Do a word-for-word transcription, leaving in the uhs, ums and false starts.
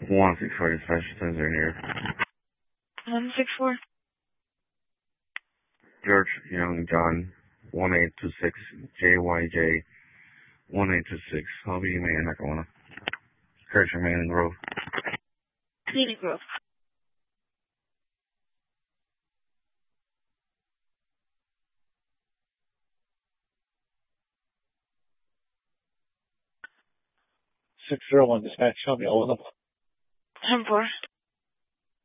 one six four dispatch, ten zero here. one six four. George Young John, one eight two six, J Y J, one eight two six. I'll be man, Nakawana. Kircher Man Grove. Scenic Grove. six zero one dispatch, show me all of them. ten four.